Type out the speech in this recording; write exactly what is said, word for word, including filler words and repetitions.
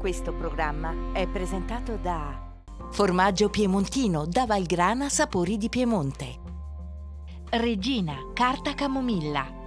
Questo programma è presentato da Formaggio piemontino da Valgrana, sapori di Piemonte. Regina, carta camomilla.